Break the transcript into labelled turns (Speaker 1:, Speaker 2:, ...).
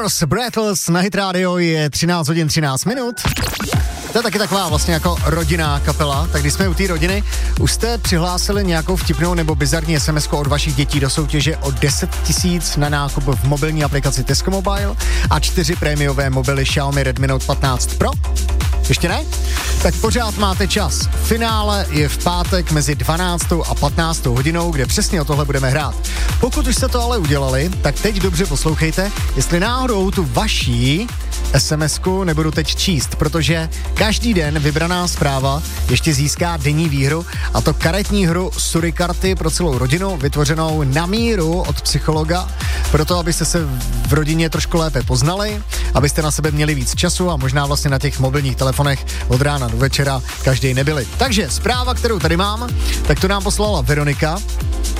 Speaker 1: Doors, Breathless na Hit Radio, je 13 hodin 13 minut. To je taky taková vlastně jako rodinná kapela, tak když jsme u té rodiny, už jste přihlásili nějakou vtipnou nebo bizarní SMS od vašich dětí do soutěže o 10 000 na nákup v mobilní aplikaci Tesco Mobile a 4 prémiové mobily Xiaomi Redmi Note 15 Pro? Ještě ne? Tak pořád máte čas. Finále je v pátek mezi 12. a 15. hodinou, kde přesně o tohle budeme hrát. Pokud už jste to ale udělali, tak teď dobře poslouchejte, jestli náhodou tu vaší SMS-ku nebudu teď číst, protože každý den vybraná zpráva ještě získá denní výhru, a to karetní hru Surikarty pro celou rodinu, vytvořenou na míru od psychologa, proto abyste se v rodině trošku lépe poznali, abyste na sebe měli víc času a možná vlastně na těch mobilních telefonech od rána do večera každý nebyli. Takže zpráva, kterou tady mám, tak to nám poslala Veronika